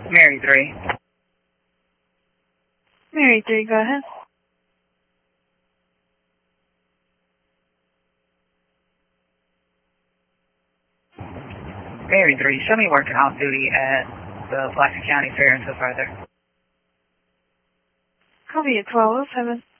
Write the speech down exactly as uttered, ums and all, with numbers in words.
Mary three. Mary three, go ahead. Mary three, show me working off duty at the Pulaski County Fair and so further. Copy at twelve oh seven.